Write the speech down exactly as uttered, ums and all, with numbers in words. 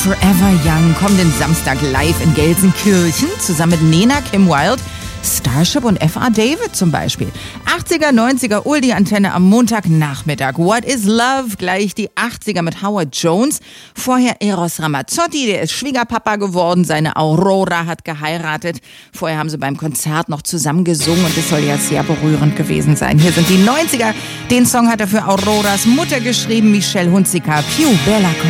Forever Young kommenden Samstag live in Gelsenkirchen, zusammen mit Nena, Kim Wilde, Starship und F R David zum Beispiel. achtziger, neunziger Oldie-Antenne am Montagnachmittag. What is Love? Gleich die achtziger mit Howard Jones. Vorher Eros Ramazzotti, der ist Schwiegerpapa geworden. Seine Aurora hat geheiratet. Vorher haben sie beim Konzert noch zusammen gesungen und das soll ja sehr berührend gewesen sein. Hier sind die neunziger. Den Song hat er für Auroras Mutter geschrieben, Michelle Hunziker. Più bella cosa.